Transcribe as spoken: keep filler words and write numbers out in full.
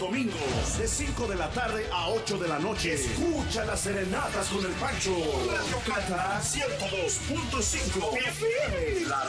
domingos, de cinco de la tarde a ocho de la noche. Escucha las serenatas con el Pancho. Radio Cata ciento dos punto cinco F M, la